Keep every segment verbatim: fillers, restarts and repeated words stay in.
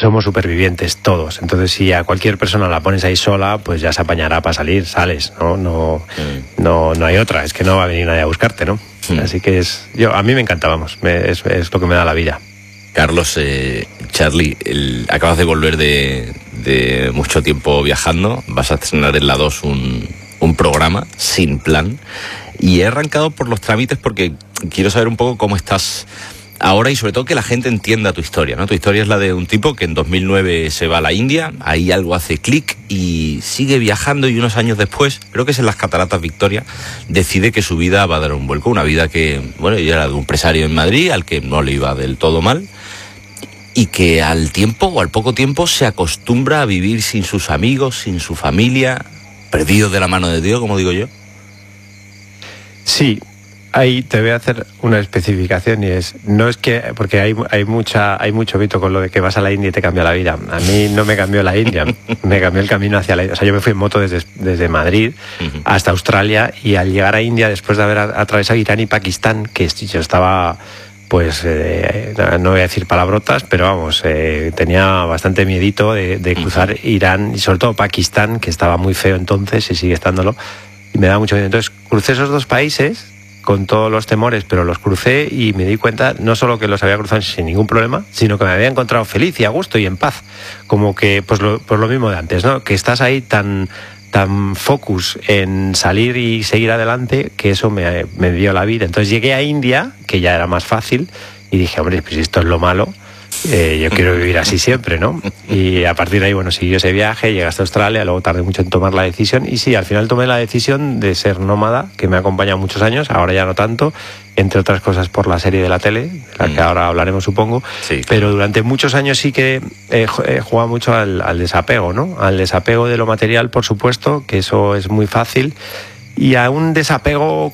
somos supervivientes todos. Entonces, si a cualquier persona la pones ahí sola, pues ya se apañará para salir, sales, ¿no? No, Mm. no, no hay otra, es que no va a venir nadie a buscarte, ¿no? Mm. Así que es, yo, a mí me encanta, vamos, me, es, es lo que me da la vida. Carlos, eh, Charly, el, acabas de volver de, de mucho tiempo viajando, vas a estrenar en la dos un, un programa sin plan, y he arrancado por los trámites porque quiero saber un poco cómo estás ahora y sobre todo que la gente entienda tu historia, ¿no? Tu historia es la de un tipo que en dos mil nueve se va a la India, ahí algo hace clic y sigue viajando, y unos años después, creo que es en las Cataratas Victoria, decide que su vida va a dar un vuelco, una vida que, bueno, yo era de un empresario en Madrid al que no le iba del todo mal, y que al tiempo o al poco tiempo se acostumbra a vivir sin sus amigos, sin su familia, perdido de la mano de Dios, como digo yo. Sí, ahí te voy a hacer una especificación, y es, no es que, porque hay, hay mucha hay mucho mito con lo de que vas a la India y te cambia la vida. A mí no me cambió la India, me cambió el camino hacia la India. O sea, yo me fui en moto desde, desde Madrid Uh-huh. hasta Australia, y al llegar a India, después de haber atravesado Irán y Pakistán, que yo estaba, pues, eh, no voy a decir palabrotas, pero vamos, eh, tenía bastante miedito de, de cruzar Irán y sobre todo Pakistán, que estaba muy feo entonces y sigue estándolo, y me da mucho miedo. Entonces crucé esos dos países con todos los temores, pero los crucé y me di cuenta no solo que los había cruzado sin ningún problema, sino que me había encontrado feliz y a gusto y en paz. Como que, pues lo, pues lo mismo de antes, ¿no? Que estás ahí tan, tan focus en salir y seguir adelante, que eso me, me dio la vida. Entonces llegué a India, que ya era más fácil, y dije, hombre, pues si esto es lo malo, eh, yo quiero vivir así siempre, ¿no? Y a partir de ahí, bueno, siguió ese viaje, llegué hasta Australia, luego tardé mucho en tomar la decisión, y sí, al final tomé la decisión de ser nómada, que me ha acompañado muchos años, ahora ya no tanto, entre otras cosas por la serie de la tele, de la que ahora hablaremos, supongo, Sí, claro. pero durante muchos años sí que he, he jugado mucho al, al desapego, ¿no? Al desapego de lo material, por supuesto, que eso es muy fácil, y a un desapego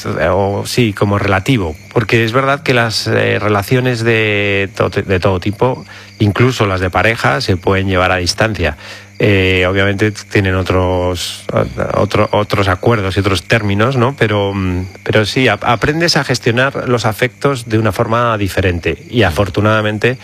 o, sí, como relativo, porque es verdad que las eh, relaciones de, to de todo tipo, incluso las de pareja, se pueden llevar a distancia. Eh, obviamente tienen otros, otro, otros acuerdos y otros términos, ¿no? Pero, pero sí, a aprendes a gestionar los afectos de una forma diferente, y afortunadamente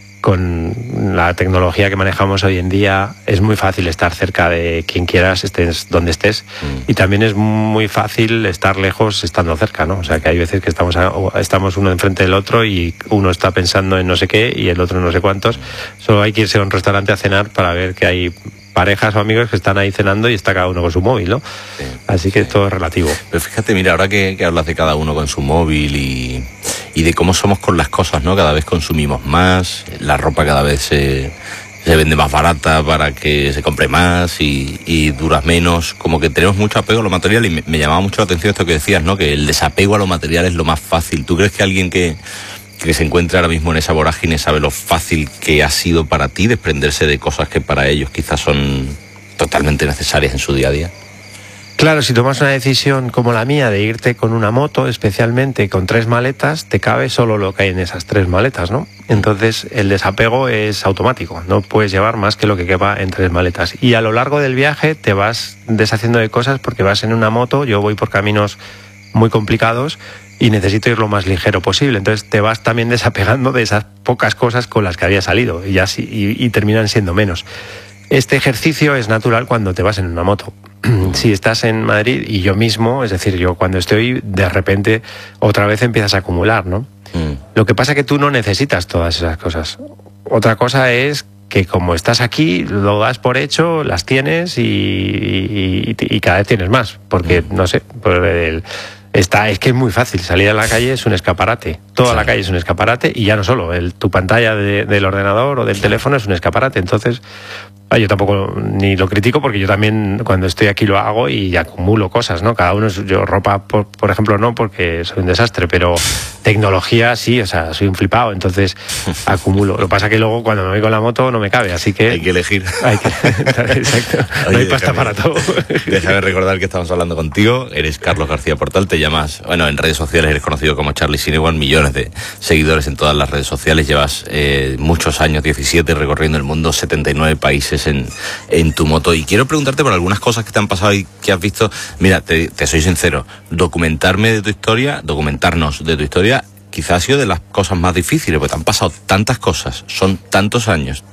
con la tecnología que manejamos hoy en día es muy fácil estar cerca de quien quieras, estés donde estés, mm. y también es muy fácil estar lejos estando cerca, ¿no? O sea, que hay veces que estamos, a, estamos uno enfrente del otro y uno está pensando en no sé qué y el otro en no sé cuántos. Solo hay que irse a un restaurante a cenar para ver que hay parejas o amigos que están ahí cenando y está cada uno con su móvil, ¿no? Sí, Así que sí. Todo es relativo. Pero fíjate, mira, ahora que, que hablas de cada uno con su móvil y, y de cómo somos con las cosas, ¿no? Cada vez consumimos más, la ropa cada vez se, se vende más barata para que se compre más y, y duras menos, como que tenemos mucho apego a lo material, y me, me llamaba mucho la atención esto que decías, ¿no? Que el desapego a lo material es lo más fácil. ¿Tú crees que alguien que que se encuentra ahora mismo en esa vorágine sabe lo fácil que ha sido para ti desprenderse de cosas que para ellos quizás son totalmente necesarias en su día a día? Claro, si tomas una decisión como la mía de irte con una moto, especialmente con tres maletas, te cabe solo lo que hay en esas tres maletas, ¿no? Entonces el desapego es automático, no puedes llevar más que lo que quepa en tres maletas. Y a lo largo del viaje te vas deshaciendo de cosas porque vas en una moto, yo voy por caminos muy complicados y necesito ir lo más ligero posible. Entonces te vas también desapegando de esas pocas cosas con las que había salido, y, así, y, y terminan siendo menos. Este ejercicio es natural cuando te vas en una moto. Si estás en Madrid, y yo mismo, es decir, yo cuando estoy, de repente otra vez empiezas a acumular, ¿no? Mm. Lo que pasa es que tú no necesitas todas esas cosas. Otra cosa es que como estás aquí, lo das por hecho, las tienes y, y, y, y cada vez tienes más, porque, mm. no sé, por el... Está, es que es muy fácil, salir a la calle es un escaparate, toda sí. La calle es un escaparate, y ya no solo, el, tu pantalla de, del ordenador o del teléfono es un escaparate. Entonces, yo tampoco ni lo critico, porque yo también cuando estoy aquí lo hago y acumulo cosas, ¿no? Cada uno, yo ropa, por, por ejemplo, no, porque soy un desastre, pero tecnología sí, o sea, soy un flipado, entonces acumulo. Lo que pasa es que luego cuando me voy con la moto no me cabe, así que... Hay que elegir. Hay que, exacto, Oye, no hay pasta déjame, para todo. Déjame recordar que estamos hablando contigo, eres Carlos García Portal, te llamas, bueno, en redes sociales eres conocido como Charly Sinewan, millones de seguidores en todas las redes sociales, llevas eh, muchos años, diecisiete, recorriendo el mundo, setenta y nueve países en, en tu moto, y quiero preguntarte por algunas cosas que te han pasado y que has visto. Mira, te, te soy sincero, documentarme de tu historia, documentarnos de tu historia, quizás ha sido de las cosas más difíciles, porque te han pasado tantas cosas, son tantos años,